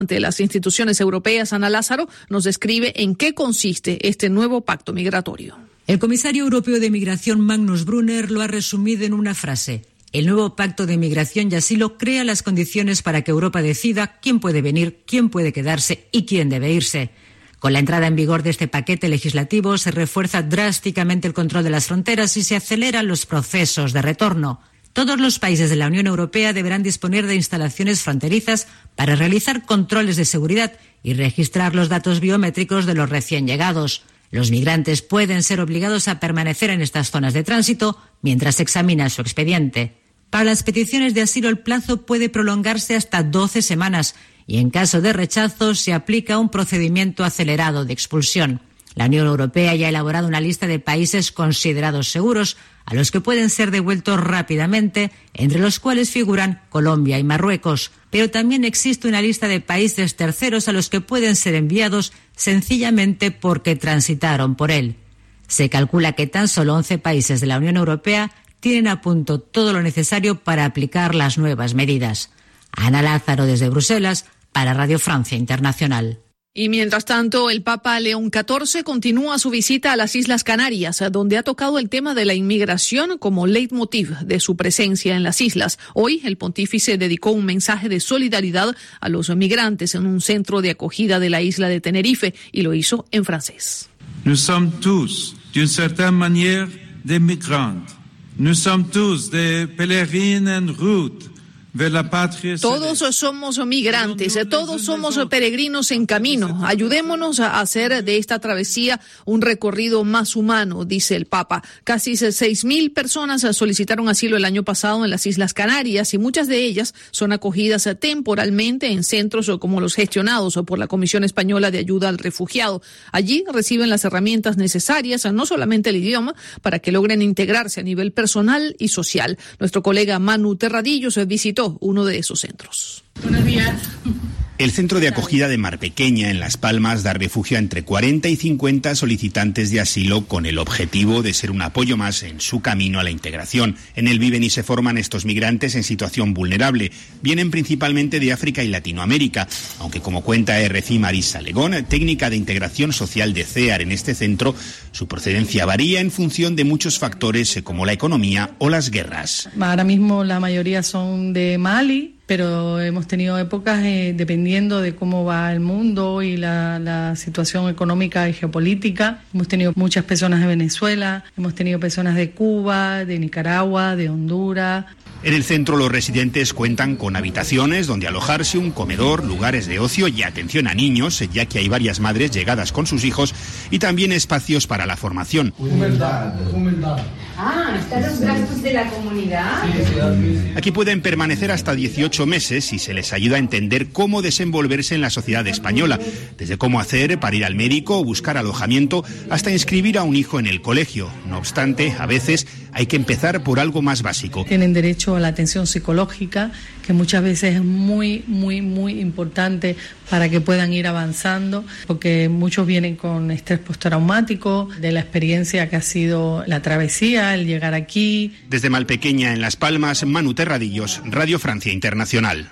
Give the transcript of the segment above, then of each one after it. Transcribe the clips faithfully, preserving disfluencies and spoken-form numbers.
Ante las instituciones europeas, Ana Lázaro nos describe en qué consiste este nuevo pacto migratorio. El comisario europeo de Migración, Magnus Brunner, lo ha resumido en una frase. El nuevo pacto de migración y asilo crea las condiciones para que Europa decida quién puede venir, quién puede quedarse y quién debe irse. Con la entrada en vigor de este paquete legislativo se refuerza drásticamente el control de las fronteras y se aceleran los procesos de retorno. Todos los países de la Unión Europea deberán disponer de instalaciones fronterizas para realizar controles de seguridad y registrar los datos biométricos de los recién llegados. Los migrantes pueden ser obligados a permanecer en estas zonas de tránsito mientras se examina su expediente. Para las peticiones de asilo el plazo puede prolongarse hasta doce semanas y en caso de rechazo se aplica un procedimiento acelerado de expulsión. La Unión Europea ya ha elaborado una lista de países considerados seguros a los que pueden ser devueltos rápidamente, entre los cuales figuran Colombia y Marruecos. Pero también existe una lista de países terceros a los que pueden ser enviados sencillamente porque transitaron por él. Se calcula que tan solo once países de la Unión Europea tienen a punto todo lo necesario para aplicar las nuevas medidas. Ana Lázaro desde Bruselas para Radio Francia Internacional. Y mientras tanto, el Papa León catorce continúa su visita a las Islas Canarias, donde ha tocado el tema de la inmigración como leitmotiv de su presencia en las islas. Hoy, el pontífice dedicó un mensaje de solidaridad a los migrantes en un centro de acogida de la isla de Tenerife y lo hizo en francés. Nous sommes tous, d'une certaine manière, des migrants. Nous sommes tous des pèlerins en route. Todos somos migrantes, todos somos peregrinos en camino. Ayudémonos a hacer de esta travesía un recorrido más humano, dice el Papa. Casi seis mil personas solicitaron asilo el año pasado en las Islas Canarias y muchas de ellas son acogidas temporalmente en centros como los gestionados por la Comisión Española de Ayuda al Refugiado. Allí reciben las herramientas necesarias, no solamente el idioma, para que logren integrarse a nivel personal y social. Nuestro colega Manu Terradillos visitó uno de esos centros. Buenos días. El centro de acogida de Mar Pequeña, en Las Palmas, da refugio a entre cuarenta y cincuenta solicitantes de asilo con el objetivo de ser un apoyo más en su camino a la integración. En él viven y se forman estos migrantes en situación vulnerable. Vienen principalmente de África y Latinoamérica, aunque como cuenta R F I Marisa Legón, técnica de integración social de C E A R en este centro, su procedencia varía en función de muchos factores como la economía o las guerras. Ahora mismo la mayoría son de Mali, pero hemos tenido épocas, eh, dependiendo de cómo va el mundo y la, la situación económica y geopolítica. Hemos tenido muchas personas de Venezuela, hemos tenido personas de Cuba, de Nicaragua, de Honduras. En el centro los residentes cuentan con habitaciones donde alojarse, un comedor, lugares de ocio y atención a niños, ya que hay varias madres llegadas con sus hijos, y también espacios para la formación. Humildad, humildad. Ah, ¿están los gastos de la comunidad? Aquí pueden permanecer hasta dieciocho meses y se les ayuda a entender cómo desenvolverse en la sociedad española, desde cómo hacer para ir al médico o buscar alojamiento hasta inscribir a un hijo en el colegio. No obstante, a veces hay que empezar por algo más básico. Tienen derecho a la atención psicológica, que muchas veces es muy, muy, muy importante para que puedan ir avanzando, porque muchos vienen con estrés postraumático de la experiencia que ha sido la travesía, el llegar aquí. Desde Malpequeña, en Las Palmas, Manu Terradillos, Radio Francia Internacional.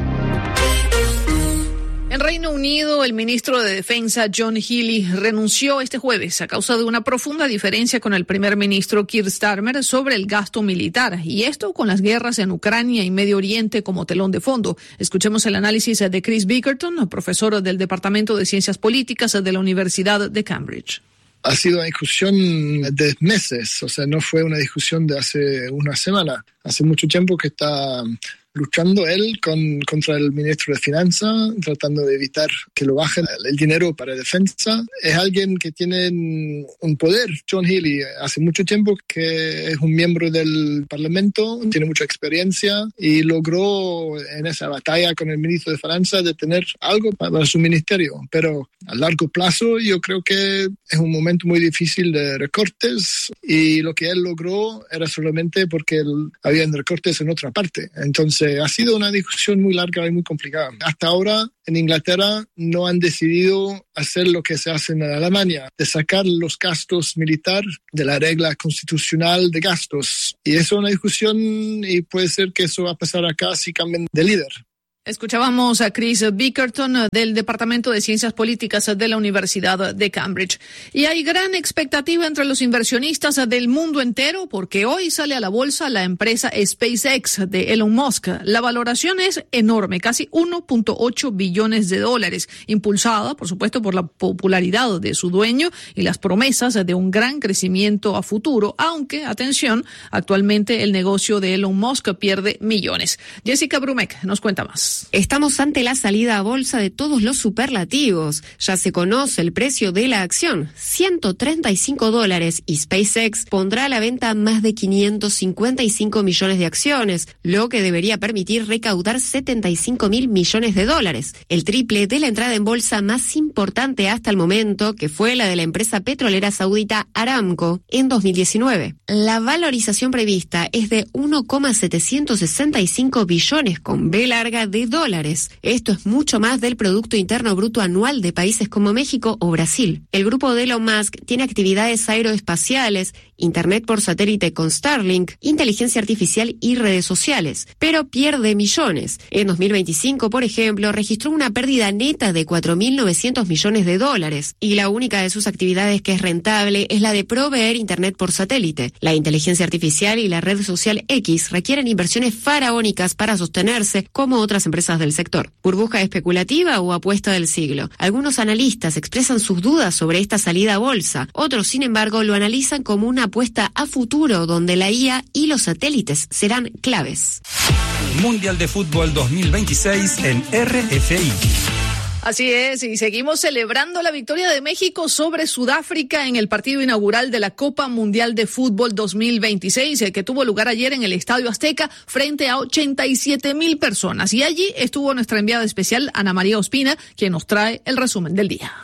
En Reino Unido, el ministro de Defensa, John Healey, renunció este jueves a causa de una profunda diferencia con el primer ministro Keir Starmer sobre el gasto militar, y esto con las guerras en Ucrania y Medio Oriente como telón de fondo. Escuchemos el análisis de Chris Bickerton, profesor del Departamento de Ciencias Políticas de la Universidad de Cambridge. Ha sido una discusión de meses, o sea, no fue una discusión de hace una semana. Hace mucho tiempo que está luchando él con, contra el ministro de Finanzas, tratando de evitar que lo bajen el dinero para defensa. Es alguien que tiene un poder. John Healey hace mucho tiempo que es un miembro del Parlamento, tiene mucha experiencia y logró en esa batalla con el ministro de Finanzas de tener algo para su ministerio. Pero a largo plazo yo creo que es un momento muy difícil de recortes, y lo que él logró era solamente porque había recortes en otra parte. Entonces ha sido una discusión muy larga y muy complicada. Hasta ahora en Inglaterra no han decidido hacer lo que se hace en Alemania, de sacar los gastos militares de la regla constitucional de gastos. Y eso es una discusión, y puede ser que eso va a pasar acá si cambian de líder. Escuchábamos a Chris Bickerton del Departamento de Ciencias Políticas de la Universidad de Cambridge. Y hay gran expectativa entre los inversionistas del mundo entero porque hoy sale a la bolsa la empresa SpaceX de Elon Musk. La valoración es enorme, casi uno punto ocho billones de dólares, impulsada, por supuesto, por la popularidad de su dueño y las promesas de un gran crecimiento a futuro, aunque, atención, actualmente el negocio de Elon Musk pierde millones. Jessica Brumek nos cuenta más. Estamos ante la salida a bolsa de todos los superlativos. Ya se conoce el precio de la acción, ciento treinta y cinco dólares, y SpaceX pondrá a la venta más de quinientos cincuenta y cinco millones de acciones, lo que debería permitir recaudar setenta y cinco mil millones de dólares, el triple de la entrada en bolsa más importante hasta el momento, que fue la de la empresa petrolera saudita Aramco en dos mil diecinueve. La valorización prevista es de uno coma setecientos sesenta y cinco billones con B larga de dólares. Esto es mucho más del Producto Interno Bruto anual de países como México o Brasil. El grupo de Elon Musk tiene actividades aeroespaciales, internet por satélite con Starlink, inteligencia artificial y redes sociales, pero pierde millones. En dos mil veinticinco, por ejemplo, registró una pérdida neta de cuatro mil novecientos millones de dólares, y la única de sus actividades que es rentable es la de proveer internet por satélite. La inteligencia artificial y la red social X requieren inversiones faraónicas para sostenerse, como otras empresas del sector. ¿Burbuja especulativa o apuesta del siglo? Algunos analistas expresan sus dudas sobre esta salida a bolsa. Otros, sin embargo, lo analizan como una apuesta a futuro donde la I A y los satélites serán claves. Mundial de Fútbol dos mil veintiséis en R F I. Así es, y seguimos celebrando la victoria de México sobre Sudáfrica en el partido inaugural de la Copa Mundial de Fútbol dos mil veintiséis, que tuvo lugar ayer en el Estadio Azteca frente a ochenta y siete mil personas. Y allí estuvo nuestra enviada especial, Ana María Ospina, quien nos trae el resumen del día.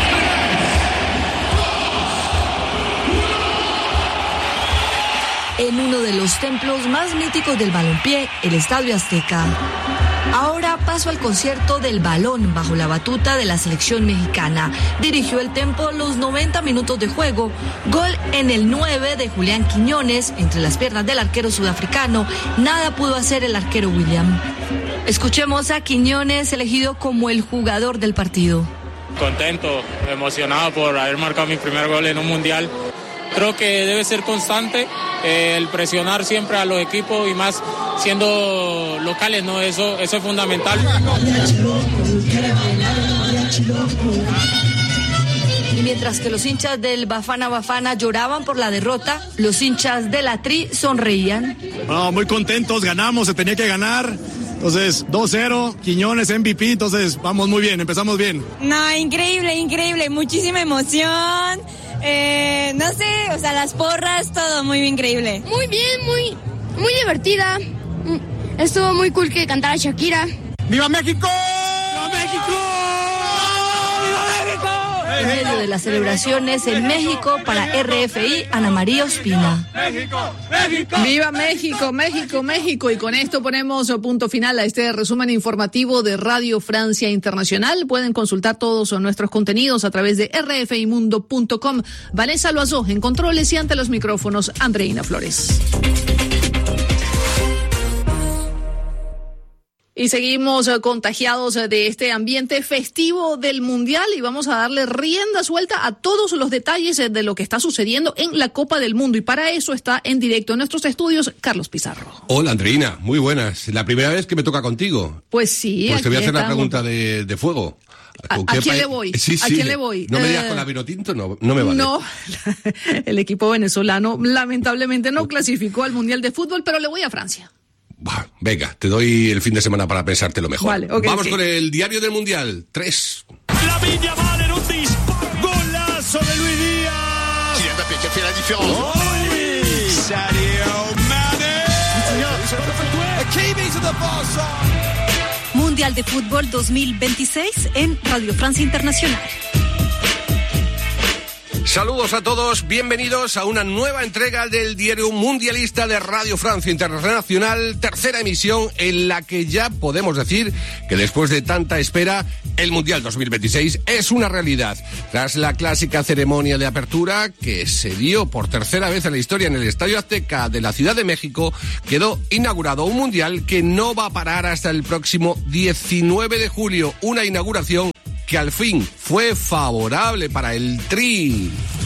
En uno de los templos más míticos del balompié, el Estadio Azteca. Ahora paso al concierto del balón bajo la batuta de la selección mexicana. Dirigió el Tempo los noventa minutos de juego. Gol en el nueve de Julián Quiñones, entre las piernas del arquero sudafricano. Nada pudo hacer el arquero William. Escuchemos a Quiñones, elegido como el jugador del partido. Contento, emocionado por haber marcado mi primer gol en un mundial. Creo que debe ser constante eh, el presionar siempre a los equipos y más siendo locales, ¿no? Eso, eso es fundamental. Y mientras que los hinchas del Bafana Bafana lloraban por la derrota, los hinchas de la Tri sonreían. No, muy contentos, ganamos, se tenía que ganar. Entonces, dos cero, Quiñones M V P, entonces vamos muy bien, empezamos bien. No, increíble, increíble, muchísima emoción. Eh, no sé, o sea, las porras, todo muy increíble. Muy bien, muy, muy divertida. Estuvo muy cool que cantara Shakira. ¡Viva México! ¡Viva México! ¡Viva México! En medio de las celebraciones en México, para R F I, Ana María Ospina. ¡México! ¡México! ¡Viva México! ¡México! ¡México! Y con esto ponemos punto final a este resumen informativo de Radio Francia Internacional. Pueden consultar todos nuestros contenidos a través de r f i mundo punto com. Vanessa Loazó en controles y ante los micrófonos, Andreina Flores. Y seguimos uh, contagiados uh, de este ambiente festivo del Mundial y vamos a darle rienda suelta a todos los detalles uh, de lo que está sucediendo en la Copa del Mundo. Y para eso está en directo en nuestros estudios Carlos Pizarro. Hola, Andreina, muy buenas. La primera vez que me toca contigo. Pues sí. Pues te voy a hacer estamos. la pregunta de, de fuego. ¿A, ¿A quién le voy? Sí, ¿A sí. quién le voy? No me eh... digas con la vino tinto, no, no me vale. No, el equipo venezolano lamentablemente no clasificó al Mundial de Fútbol, pero le voy a Francia. Venga, te doy el fin de semana para pensártelo mejor. Vale, okay, Vamos okay. con el diario del Mundial. Tres. La Viña vale en un disparo. Golazo de Luis Díaz. Kylian Mbappé qui a fait la différence. Oh, oui. Sadio Mané. Mundial de Fútbol dos mil veintiséis en Radio Francia Internacional. Saludos a todos, bienvenidos a una nueva entrega del Diario Mundialista de Radio Francia Internacional, tercera emisión en la que ya podemos decir que después de tanta espera, el Mundial dos mil veintiséis es una realidad. Tras la clásica ceremonia de apertura que se dio por tercera vez en la historia en el Estadio Azteca de la Ciudad de México, quedó inaugurado un Mundial que no va a parar hasta el próximo diecinueve de julio, una inauguración que al fin fue favorable para el Tri.